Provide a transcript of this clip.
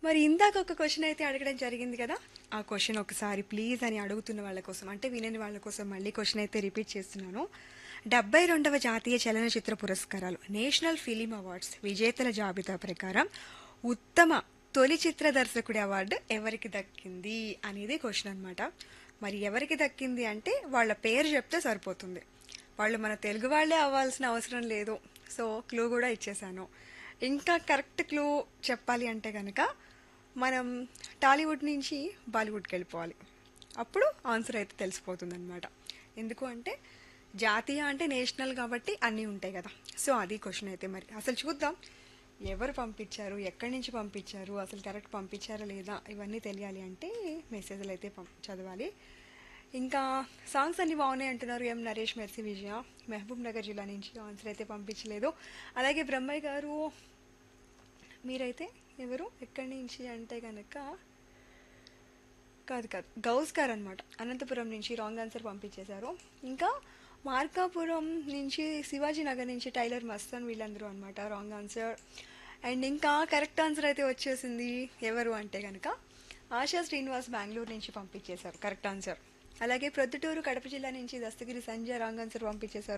మరి ఇందాక ఒక క్వశ్చన్ అయితే అడగడం జరిగింది కదా, ఆ క్వశ్చన్ ఒకసారి ప్లీజ్ అని అడుగుతున్న వాళ్ళ కోసం, అంటే వినని వాళ్ళ కోసం మళ్ళీ క్వశ్చన్ అయితే రిపీట్ చేస్తున్నాను. 72వ జాతీయ చలనచిత్ర పురస్కారాలు నేషనల్ ఫిలిం అవార్డ్స్ విజేతల జాబితా ప్రకారం ఉత్తమ తొలి చిత్ర దర్శకుడి అవార్డు ఎవరికి దక్కింది అనేది క్వశ్చన్ అనమాట. మరి ఎవరికి దక్కింది అంటే వాళ్ళ పేరు చెప్తే సరిపోతుంది. వాళ్ళు మన తెలుగు వాళ్ళే అవ్వాల్సిన అవసరం లేదు. సో క్లూ కూడా ఇచ్చేసాను. ఇంకా కరెక్ట్ క్లూ చెప్పాలి అంటే కనుక మనం టాలీవుడ్ నుంచి బాలీవుడ్కి వెళ్ళిపోవాలి. అప్పుడు ఆన్సర్ అయితే తెలిసిపోతుంది అనమాట. ఎందుకు అంటే జాతీయ అంటే నేషనల్ కాబట్టి అన్నీ ఉంటాయి కదా. సో అది క్వశ్చన్ అయితే మరి అసలు చూద్దాం ఎవరు పంపించారు, ఎక్కడి నుంచి పంపించారు, అసలు కరెక్ట్ పంపించారా లేదా ఇవన్నీ తెలియాలి అంటే మెసేజ్లు అయితే చదవాలి. ఇంకా సాంగ్స్ అన్ని బాగున్నాయి అంటున్నారు ఎం నరేష్, మెర్సీ విజయ మహబూబ్ నగర్ జిల్లా నుంచి. ఆన్సర్ అయితే పంపించలేదు. అలాగే బ్రహ్మయ్య గారు మీరైతే ఎవరు ఎక్కడి నుంచి అంటే కనుక కాదు కాదు గౌస్ గారు అనమాట, అనంతపురం నుంచి రాంగ్ ఆన్సర్ పంపించేశారు. ఇంకా మార్కాపురం నుంచి శివాజీ నగర్ నుంచి టైలర్ మస్తాన్ వీళ్ళందరూ అనమాట రాంగ్ ఆన్సర్. అండ్ ఇంకా కరెక్ట్ ఆన్సర్ అయితే వచ్చేసింది ఎవరు అంటే కనుక ఆశా శ్రీనివాస్ బెంగళూరు నుంచి పంపించేశారు కరెక్ట్ ఆన్సర్. అలాగే ప్రొద్దుటూరు కడప జిల్లా నుంచి దస్తగిరి సంజయ్ రాంగ్ ఆన్సర్ పంపించేశారు.